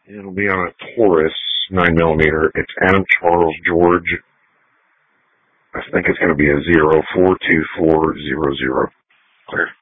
It'll be on a Taurus 9mm. It's Adam Charles George. I think it's going to be a 042400. Clear.